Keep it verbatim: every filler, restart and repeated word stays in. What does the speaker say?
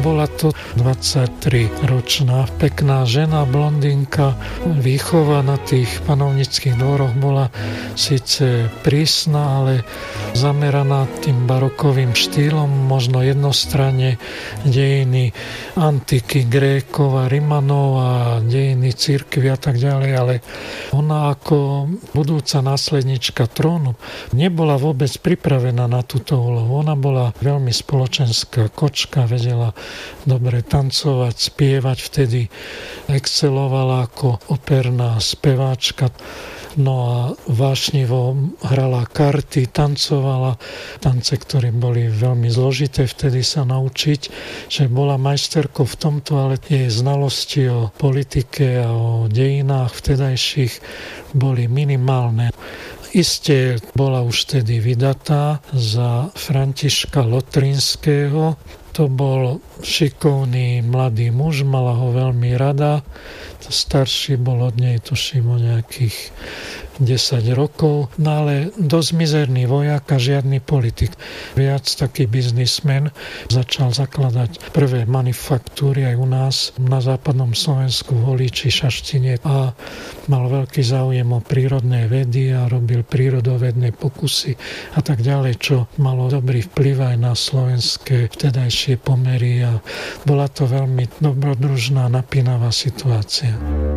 Bola to dvadsaťtriročná pekná žena, blondínka. Výchova na tých panovnických dvoroch bola síce prísna, ale zameraná tým barokovým štýlom, možno jednostranne dejiny antiky Grékov a Rimanov a dejiny cirkvi a tak ďalej, ale ona ako budúca následnička trónu nebola vôbec pripravená na túto úlohu. Ona bola veľmi spoločenská kočka, vedela dobre tancovať, spievať, vtedy excelovala ako operná speváčka. No a vášnivo hrala karty, tancovala tance, ktoré boli veľmi zložité vtedy sa naučiť, že bola majsterkou v tomto, ale jej znalosti o politike a o dejinách vtedajších boli minimálne. Isté bola už vtedy vydatá za Františka Lotrinského. To bol šikovný mladý muž, mala ho veľmi rada. To starší bol od nej, tuším, o nejakých desať rokov, no ale dosť mizerný vojak a žiadny politik. Viac taký biznismen, začal zakladať prvé manufaktúry aj u nás na západnom Slovensku v Holíči, Šaštine a mal veľký záujem o prírodné vedy a robil prírodovedné pokusy a tak ďalej, čo malo dobrý vplyv aj na slovenské vtedajšie pomery a bola to veľmi dobrodružná, napínavá situácia.